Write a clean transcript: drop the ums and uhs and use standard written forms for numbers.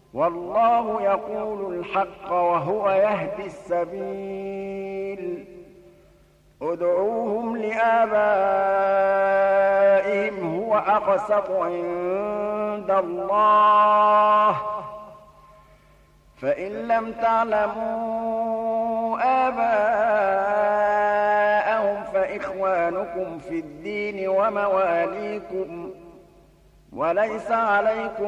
والله يقول الحق وهو يهدي السبيل ادعوهم لآبائهم هو أقسط عند الله فإن لم تعلموا آباءهم فإخوانكم في الدين ومواليكم وليس عليكم